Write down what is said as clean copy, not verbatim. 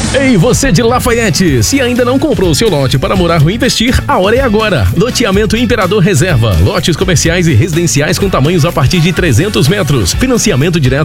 Ei, você de Lafayette, se ainda não comprou seu lote para morar ou investir, a hora é agora. Loteamento Imperador Reserva. Lotes comerciais e residenciais com tamanhos a partir de 300 metros. Financiamento direto